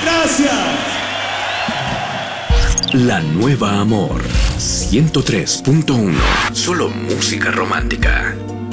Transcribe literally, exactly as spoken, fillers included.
Gracias. La Nueva Amor ciento tres punto uno. Solo música romántica.